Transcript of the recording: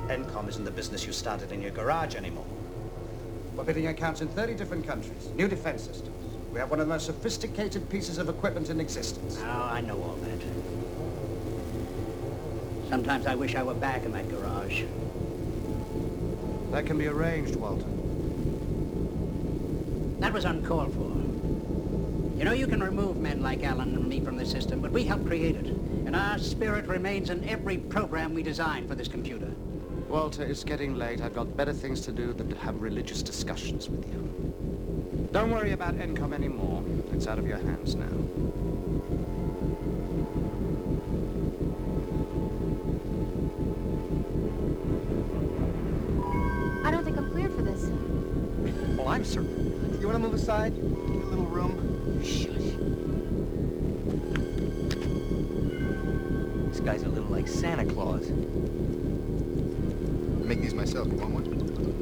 Encom isn't the business you started in your garage anymore. We're bidding accounts in 30 different countries. New defense systems. We have one of the most sophisticated pieces of equipment in existence. Oh, I know all that. Sometimes I wish I were back in that garage. That can be arranged, Walter. That was uncalled for. You know, you can remove men like Alan and me from the system, but we helped create it. And our spirit remains in every program we designed for this computer. Walter, it's getting late. I've got better things to do than to have religious discussions with you. Don't worry about Encom anymore. It's out of your hands now. I don't think I'm cleared for this. Well, I'm certain. You want to move aside? Give me a little room. Shush. This guy's a little like Santa Claus. I make these myself. You want one?